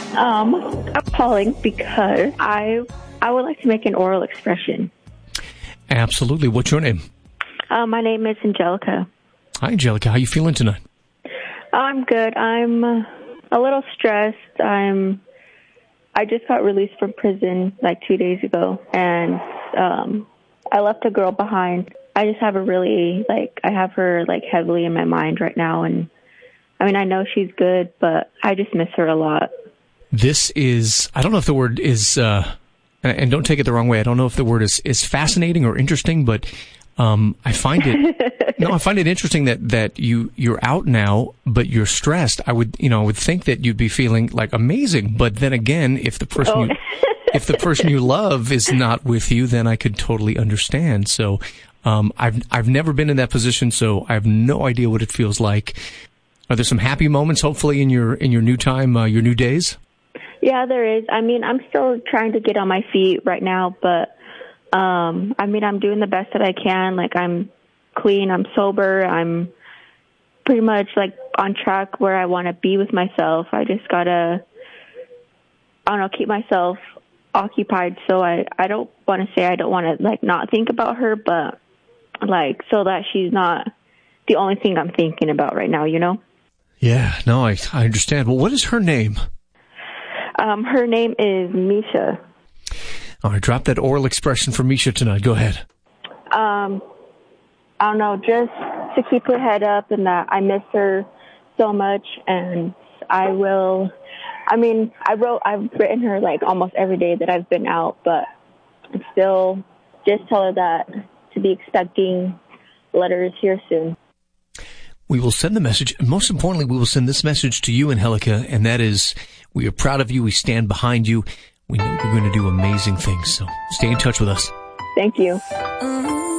I'm calling because I would like to make an oral expression. Absolutely. What's your name? My name is Angelica. Hi, Angelica. How you feeling tonight? I'm good. I'm a little stressed. I just got released from prison like 2 days ago, and I left a girl behind. I just have I have her heavily in my mind right now, and I mean, I know she's good, but I just miss her a lot. This is, I don't know if the word is, and don't take it the wrong way, I don't know if the word is fascinating or interesting, but I find it interesting that you're out now, but you're stressed. I would think that you'd be feeling like amazing, but then again, if the person you love is not with you, then I could totally understand. So, I've never been in that position, so I have no idea what it feels like. Are there some happy moments, hopefully, in your new time, your new days? Yeah, there is. I mean, I'm still trying to get on my feet right now, but I mean, I'm doing the best that I can. Like, I'm clean, I'm sober, I'm pretty much on track where I want to be with myself. I just gotta, keep myself occupied. So I don't want to say I don't want to not think about her, but so that she's not the only thing I'm thinking about right now, you know? Yeah, no, I understand. Well, what is her name? Her name is Misha. All right, drop that oral expression for Misha tonight. Go ahead. I don't know, just to keep her head up, and that I miss her so much, and I've written her almost every day that I've been out, but still just tell her that to be expecting letters here soon. We will send the message, and most importantly, we will send this message to you, Angelica, and that is, we are proud of you, we stand behind you, we know you're going to do amazing things, so stay in touch with us. Thank you.